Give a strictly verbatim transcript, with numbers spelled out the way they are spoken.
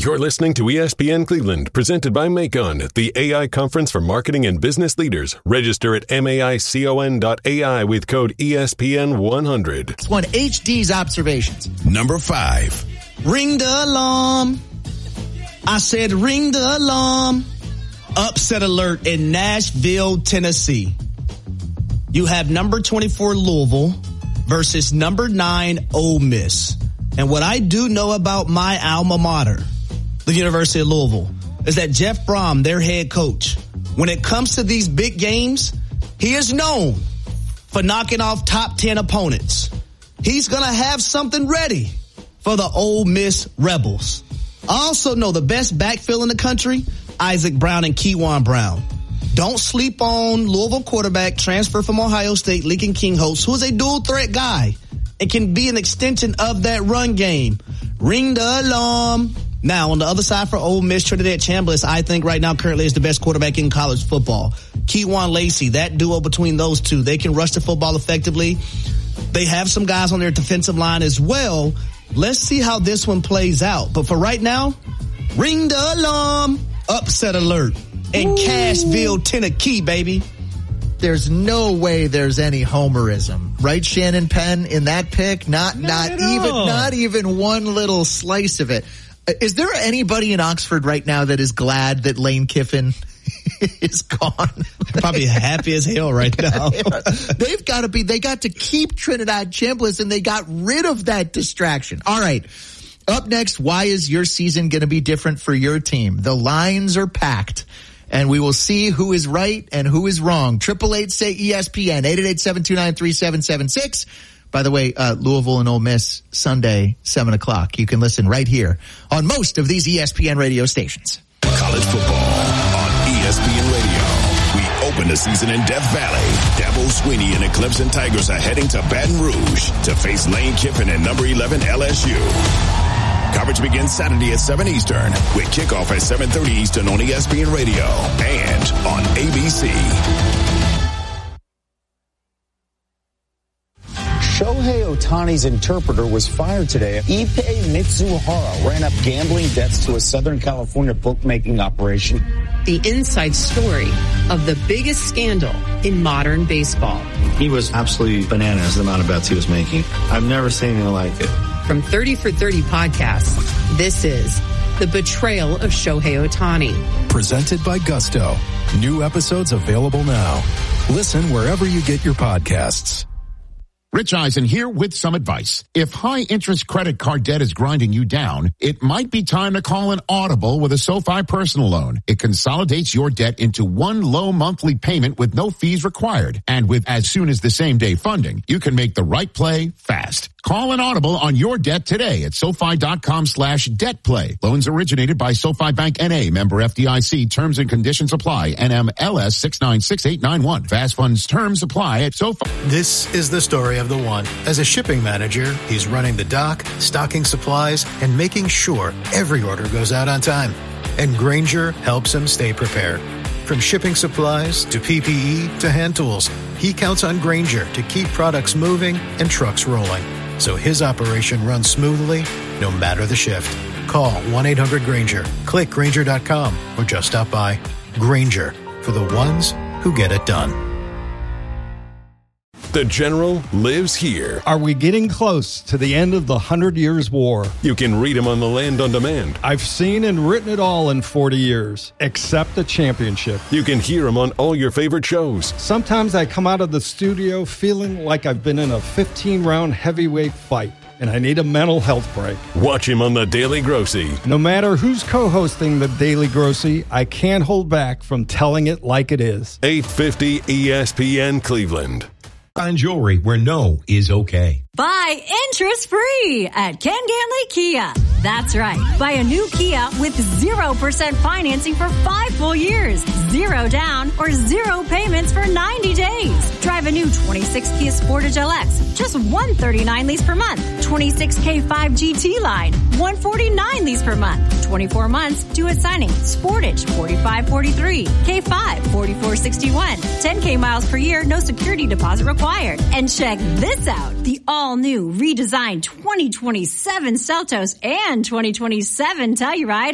You're listening to E S P N Cleveland, presented by Macon, the A I conference for marketing and business leaders. Register at maicon dot A I with code E S P N one hundred. It's one H D's observations. Number five. Ring the alarm. I said ring the alarm. Upset alert in Nashville, Tennessee. You have number twenty-four Louisville versus number nine Ole Miss. And what I do know about my alma mater, the University of Louisville, is that Jeff Brom, their head coach, when it comes to these big games, he is known for knocking off top ten opponents. He's going to have something ready for the Ole Miss Rebels. I also know the best backfield in the country, Isaac Brown and Kewan Brown. Don't sleep on Louisville quarterback, transfer from Ohio State, Lincoln Kingholz, who is a dual threat guy and can be an extension of that run game. Ring the alarm. Now, on the other side for Ole Miss, Trinidad Chambliss, I think right now currently is the best quarterback in college football. Kewan Lacey, that duo between those two, they can rush the football effectively. They have some guys on their defensive line as well. Let's see how this one plays out. But for right now, ring the alarm, upset alert. In Cashville, Tennessee, baby. There's no way there's any homerism, right, Shannon Penn, in that pick? Not, not, not even, all. not even one little slice of it. Is there anybody in Oxford right now that is glad that Lane Kiffin is gone? Probably happy as hell right now. They've got to be. They got to keep Trinidad Chambliss, and they got rid of that distraction. All right. Up next, why is your season going to be different for your team? The lines are packed. And we will see who is right and who is wrong. Triple eight say E S P N, eight eight eight, seven two nine, three seven seven six. By the way, uh, Louisville and Ole Miss, Sunday, seven o'clock. You can listen right here on most of these E S P N radio stations. College football on E S P N Radio. We open the season in Death Valley. Dabo Swinney and the Clemson Tigers are heading to Baton Rouge to face Lane Kiffin and number eleven L S U. Coverage begins Saturday at seven Eastern with kickoff at seven thirty Eastern on E S P N Radio and on A B C. Shohei Ohtani's interpreter was fired today. Ippei Mitsuhara ran up gambling debts to a Southern California bookmaking operation. The inside story of the biggest scandal in modern baseball. He was absolutely bananas, the amount of bets he was making. I've never seen anything like it. From thirty for thirty podcasts, this is The Betrayal of Shohei Ohtani. Presented by Gusto. New episodes available now. Listen wherever you get your podcasts. Rich Eisen here with some advice. If high-interest credit card debt is grinding you down, it might be time to call an Audible with a SoFi personal loan. It consolidates your debt into one low monthly payment with no fees required. And with as soon as the same day funding, you can make the right play fast. Call an Audible on your debt today at SoFi.com slash debt play. Loans originated by SoFi Bank N A, member F D I C. Terms and conditions apply. N M L S six nine six eight nine one. Fast funds terms apply at SoFi. This is the story of the one. As a shipping manager, he's running the dock, stocking supplies, and making sure every order goes out on time. And Grainger helps him stay prepared. From shipping supplies to P P E to hand tools, he counts on Grainger to keep products moving and trucks rolling, so his operation runs smoothly no matter the shift. Call one eight hundred Grainger, click Grainger dot com, or just stop by. Grainger, for the ones who get it done. The General lives here. Are we getting close to the end of the Hundred Years' War? You can read him on the Land on Demand. I've seen and written it all in forty years, except the championship. You can hear him on all your favorite shows. Sometimes I come out of the studio feeling like I've been in a fifteen-round heavyweight fight, and I need a mental health break. Watch him on The Daily Grossy. No matter who's co-hosting The Daily Grossy, I can't hold back from telling it like it is. eight fifty E S P N Cleveland. On jewelry where no is okay. Buy interest-free at Ken Ganley Kia. That's right. Buy a new Kia with zero percent financing for five full years. Zero down or zero payments for ninety days. Drive a new twenty-six Kia Sportage L X. Just one hundred thirty-nine lease per month. twenty-six K five G T line. one hundred forty-nine lease per month. twenty-four months due at signing. Sportage forty-five forty-three. K five forty-four sixty-one. ten K miles per year. No security deposit required. And check this out. The all all-new redesigned twenty twenty-seven Seltos and twenty twenty-seven Telluride